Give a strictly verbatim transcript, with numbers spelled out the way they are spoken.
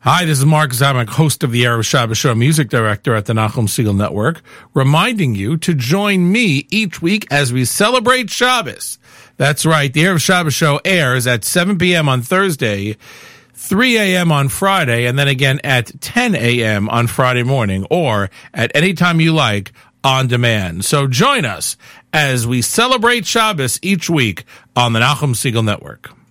Hi, this is Mark Zamek, host of the Erev Shabbos Show, music director at the Nachum Segal Network, reminding you to join me each week as we celebrate Shabbos. That's right, the Erev Shabbos Show airs at seven p.m. on Thursday, three a.m. on Friday, and then again at ten a.m. on Friday morning, or at any time you like on demand. So join us as we celebrate Shabbos each week on the Nachum Segal Network.